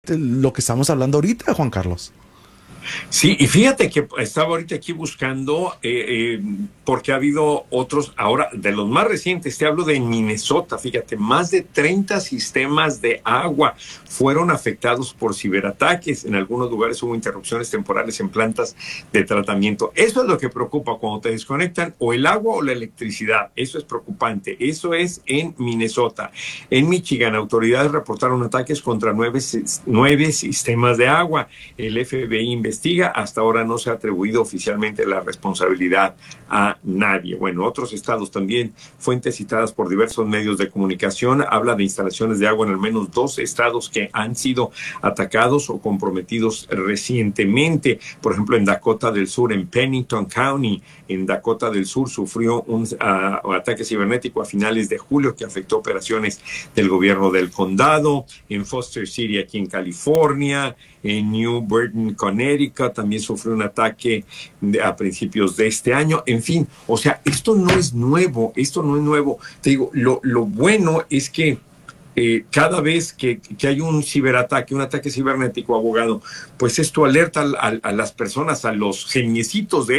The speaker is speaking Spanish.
lo que estamos hablando ahorita, Juan Carlos. Sí, y fíjate que estaba ahorita aquí buscando, porque ha habido otros, ahora de los más recientes, te hablo de Minnesota, fíjate, más de 30 sistemas de agua fueron afectados por ciberataques. En algunos lugares hubo interrupciones temporales en plantas de tratamiento. Eso es lo que preocupa cuando te desconectan o el agua o la electricidad. Eso es preocupante. Eso es en Minnesota. En Michigan, autoridades reportaron ataques contra nueve sistemas de agua. El FBI investiga, hasta ahora no se ha atribuido oficialmente la responsabilidad a nadie. Bueno, otros estados también, fuentes citadas por diversos medios de comunicación, habla de instalaciones de agua en al menos 2 estados que han sido atacados o comprometidos recientemente. Por ejemplo, en Dakota del Sur, en Pennington County, en Dakota del Sur, sufrió un ataque cibernético a finales de julio que afectó operaciones del gobierno del condado. En Foster City, aquí en California, en New Britain, Connecticut, también sufrió un ataque a principios de este año. En fin, o sea, esto no es nuevo, esto no es nuevo. Te digo, lo bueno es que cada vez que hay un ciberataque, un ataque cibernético, abogado, pues esto alerta a las personas, a los geniecitos de